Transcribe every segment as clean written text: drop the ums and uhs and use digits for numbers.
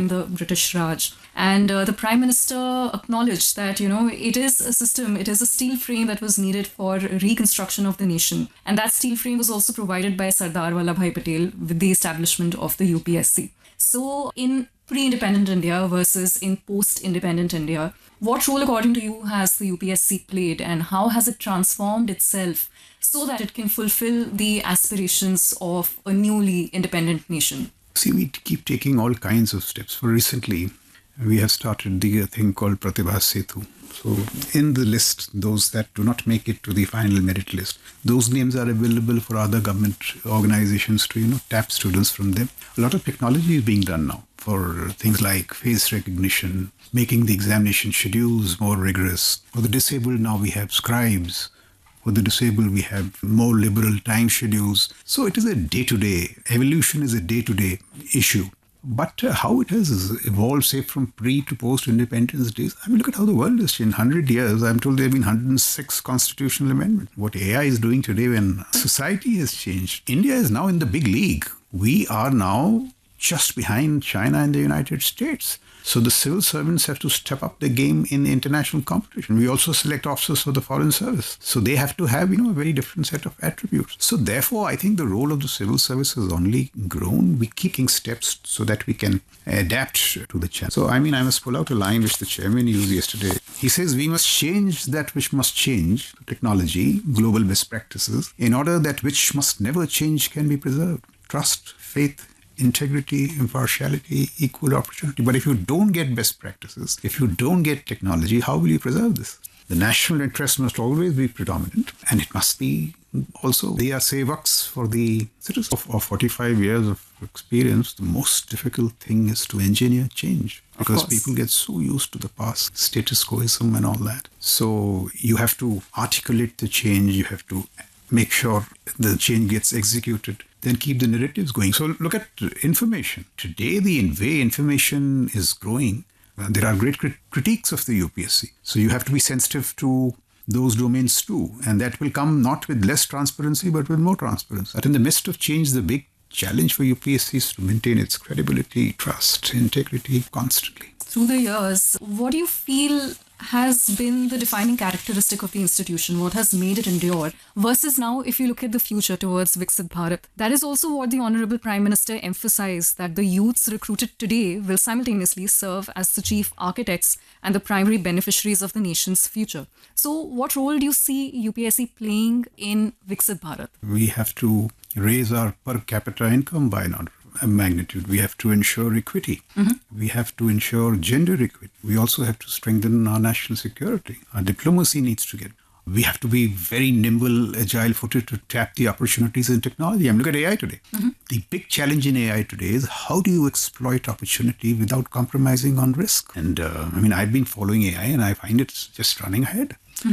during the British Raj. And the Prime Minister acknowledged that, it is a system, it is a steel frame that was needed for reconstruction of the nation. And that steel frame was also provided by Sardar Vallabhbhai Patel with the establishment of the UPSC. So in pre-independent India versus in post-independent India, what role, according to you, has the UPSC played, and how has it transformed itself so that it can fulfill the aspirations of a newly independent nation? See, we keep taking all kinds of steps. For recently, we have started the thing called Pratibha Setu. So in the list, those that do not make it to the final merit list, those names are available for other government organizations to, tap students from them. A lot of technology is being done now for things like face recognition, making the examination schedules more rigorous. For the disabled, now we have scribes. For the disabled, we have more liberal time schedules. So it is a day-to-day. Evolution is a day-to-day issue. But how it has evolved, say, from pre to post-independence days, look at how the world has changed. 100 years, I'm told there have been 106 constitutional amendments. What AI is doing today when society has changed. India is now in the big league. We are now just behind China and the United States. So the civil servants have to step up the game in international competition. We also select officers for the foreign service. So they have to have, a very different set of attributes. So therefore, I think the role of the civil service has only grown. We keep taking steps so that we can adapt to the challenge. So, I must pull out a line which the chairman used yesterday. He says, we must change that which must change, technology, global best practices, in order that which must never change can be preserved. Trust, faith, integrity, impartiality, equal opportunity. But if you don't get best practices, if you don't get technology, how will you preserve this? The national interest must always be predominant, and it must be also, they are sevaks for the citizens. Of 45 years of experience, the most difficult thing is to engineer change, because people get so used to the past, status quoism and all that. So you have to articulate the change, you have to make sure the change gets executed, then keep the narratives going. So look at information. Today, the way information is growing, there are great critiques of the UPSC. So you have to be sensitive to those domains too. And that will come not with less transparency, but with more transparency. But in the midst of change, the big challenge for UPSC is to maintain its credibility, trust, integrity constantly. Through the years, what do you feel has been the defining characteristic of the institution? What has made it endure? Versus now, if you look at the future towards Viksit Bharat, that is also what the Honorable Prime Minister emphasized, that the youths recruited today will simultaneously serve as the chief architects and the primary beneficiaries of the nation's future. So what role do you see UPSC playing in Viksit Bharat? We have to raise our per capita income by another magnitude. We have to ensure equity. We have to ensure gender equity. We also have to strengthen our national security. Our diplomacy needs to get. We have to be very nimble, agile-footed to tap the opportunities in technology. Look at AI today. The big challenge in AI today is how do you exploit opportunity without compromising on risk? And I've been following AI and I find it's just running ahead.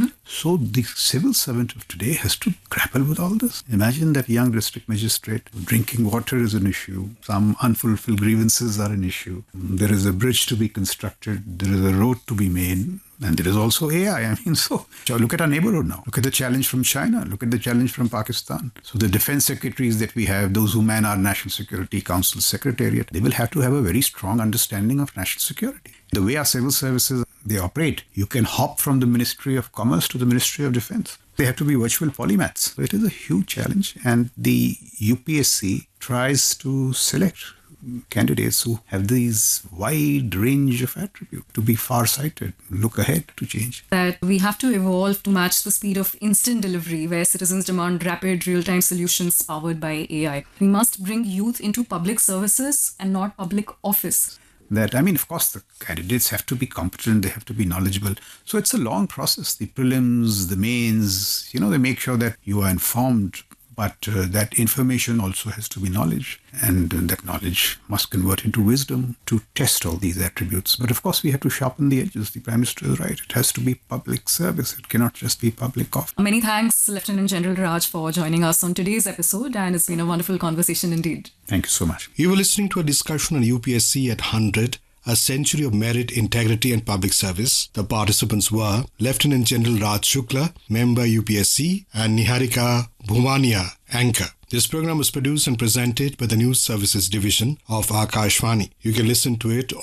So the civil servant of today has to grapple with all this. Imagine that young district magistrate. Drinking water is an issue. Some unfulfilled grievances are an issue. There is a bridge to be constructed. There is a road to be made. And there is also AI. So look at our neighborhood now. Look at the challenge from China. Look at the challenge from Pakistan. So the defense secretaries that we have, those who man our National Security Council Secretariat, they will have to have a very strong understanding of national security. The way our civil services, they operate, you can hop from the Ministry of Commerce to the Ministry of Defense. They have to be virtual polymaths. So it is a huge challenge. And the UPSC tries to select candidates who have these wide range of attributes to be far-sighted, look ahead to change. That we have to evolve to match the speed of instant delivery where citizens demand rapid real-time solutions powered by AI. We must bring youth into public services and not public office. Of course, the candidates have to be competent, they have to be knowledgeable. So it's a long process. The prelims, the mains, they make sure that you are informed, but that information also has to be knowledge. And that knowledge must convert into wisdom to test all these attributes. But of course, we have to sharpen the edges. The Prime Minister is right. It has to be public service. It cannot just be public office. Many thanks, Lieutenant General Raj, for joining us on today's episode. And it's been a wonderful conversation indeed. Thank you so much. You were listening to a discussion on UPSC at 100. A century of merit, integrity and public service. The participants were Lieutenant General Raj Shukla, member UPSC, and Niharika Bhumania, anchor. This program was produced and presented by the News Services Division of Akashvani. You can listen to it